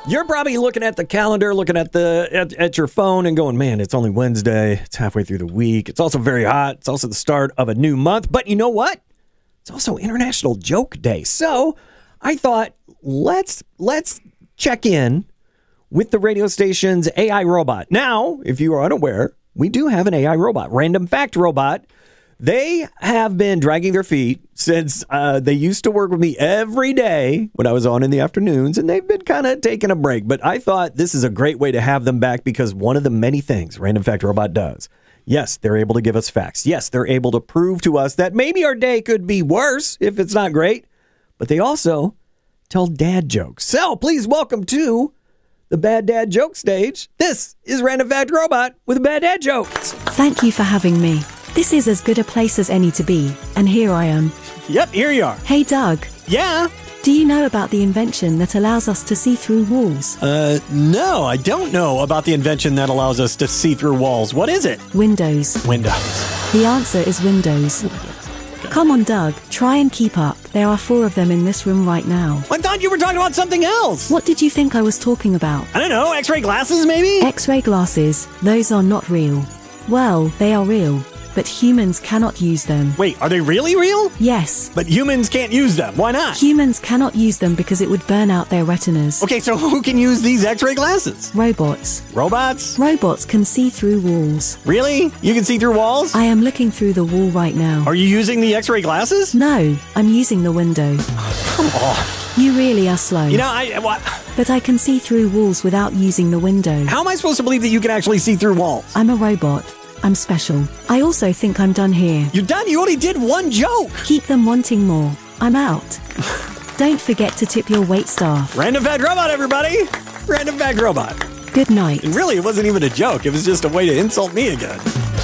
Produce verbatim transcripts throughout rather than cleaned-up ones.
You're probably looking at the calendar, looking at the at, at your phone and going, man, it's only Wednesday. It's halfway through the week. It's also very hot. It's also the start of a new month. But you know what? It's also International Joke Day. So I thought, let's let's check in with the radio station's A I robot. Now, if you are unaware, we do have an A I robot, Random Fact Robot. They have been dragging their feet since uh, they used to work with me every day when I was on in the afternoons, and they've been kind of taking a break. But I thought this is a great way to have them back because one of the many things Random Fact Robot does, yes, they're able to give us facts. Yes, they're able to prove to us that maybe our day could be worse if it's not great. But they also tell dad jokes. So please welcome to the Bad Dad Joke stage. This is Random Fact Robot with Bad Dad Jokes. Thank you for having me. This is as good a place as any to be, and here I am. Yep, here you are. Hey, Doug. Yeah? Do you know about the invention that allows us to see through walls? Uh, no, I don't know about the invention that allows us to see through walls. What is it? Windows. Windows. The answer is Windows. Come on, Doug. Try and keep up. There are four of them in this room right now. I thought you were talking about something else. What did you think I was talking about? I don't know. X-ray glasses, maybe? X-ray glasses. Those are not real. Well, they are real, but humans cannot use them. Wait, are they really real? Yes. But humans can't use them. Why not? Humans cannot use them because it would burn out their retinas. Okay, so who can use these X-ray glasses? Robots. Robots? Robots can see through walls. Really? You can see through walls? I am looking through the wall right now. Are you using the X-ray glasses? No, I'm using the window. Come on. You really are slow. You know, I... What? But I can see through walls without using the window. How am I supposed to believe that you can actually see through walls? I'm a robot. I'm special. I also think I'm done here. You're done? You only did one joke. Keep them wanting more. I'm out. Don't forget to tip your wait staff. Random Fact Robot, everybody. Random Fact Robot. Good night. And really, it wasn't even a joke. It was just a way to insult me again.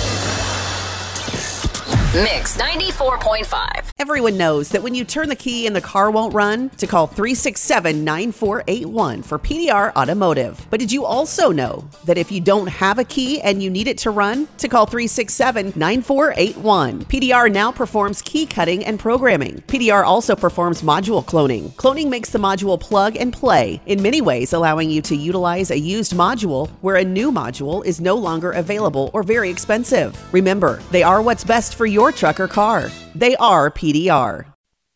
Mix ninety-four point five. Everyone knows that when you turn the key and the car won't run, to call three six seven, nine four eight one for P D R Automotive. But did you also know that if you don't have a key and you need it to run, to call three six seven, nine four eight one. P D R now performs key cutting and programming. P D R also performs module cloning. Cloning makes the module plug and play, in many ways allowing you to utilize a used module where a new module is no longer available or very expensive. Remember, they are what's best for your truck or car. They are P D R.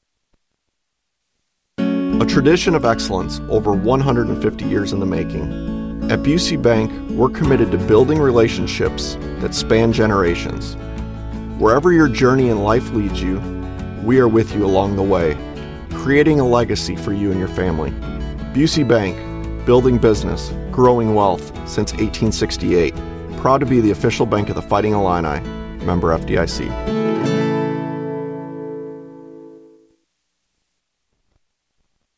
A tradition of excellence over one hundred fifty years in the making. At Busey Bank, we're committed to building relationships that span generations. Wherever your journey in life leads you, we are with you along the way, creating a legacy for you and your family. Busey Bank, building business, growing wealth since eighteen sixty-eight. Proud to be the official bank of the Fighting Illini. Member F D I C.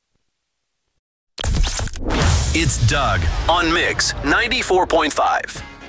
It's Doug on Mix ninety-four point five.